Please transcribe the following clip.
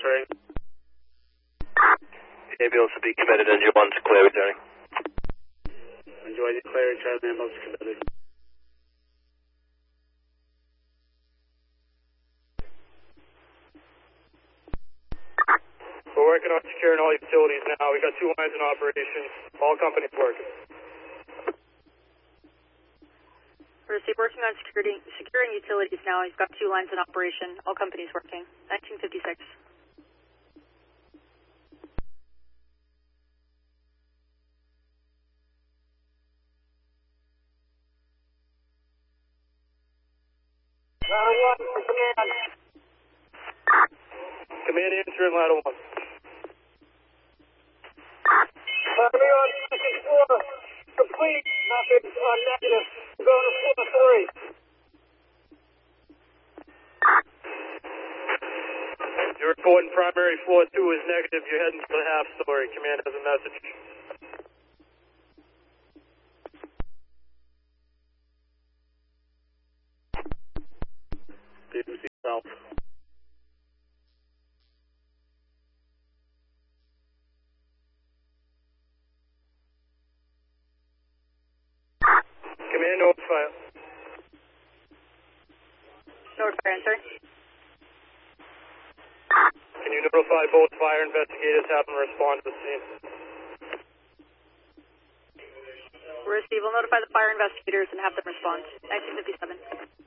transferring. Ambulance will be committed engine 1's clear returning. Enjoy the clear, Charlie ambulance committed. We're working on securing all utilities now. We got 2 lines in operation. All companies working. Receive, working on securing utilities now. He's got 2 lines in operation. All companies working. 1956. Ladder 1 for command. Command answer in ladder 1. Ladder on station 4. Complete. Nothing on negative. Go to floor 3. You're reporting primary floor 2 is negative. You're heading to the half story. Command has a message. DMC South. Command notify. Notify, answer. Can you notify both fire investigators, have them respond to the scene? Receive, we'll notify the fire investigators and have them respond. 1957.